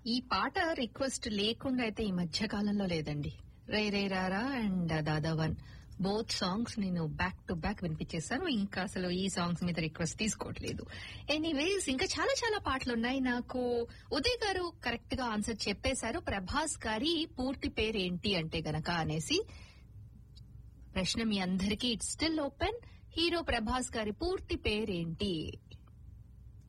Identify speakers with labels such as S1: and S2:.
S1: ఈ పాట రిక్వెస్ట్ లేకుండా అయితే ఈ మధ్య కాలంలో లేదండి. రే రే రారా అండ్ దాదావన్ బోత్ సాంగ్స్ నేను బ్యాక్ టు బ్యాక్ వినిపించేస్తాను. ఇంకా అసలు ఈ సాంగ్స్ మీద రిక్వెస్ట్ తీసుకోవట్లేదు. ఎనీవేస్ ఇంకా చాలా చాలా పాటలు ఉన్నాయి. నాకు ఉదయ్ గారు కరెక్ట్ గా ఆన్సర్ చెప్పేశారు. ప్రభాస్ గారి పూర్తి పేరు ఏంటి అంటే గనక అనేసి ప్రశ్న మీ అందరికీ it's still open. Hero Prabhas గారి పూర్తి పేరేంటి?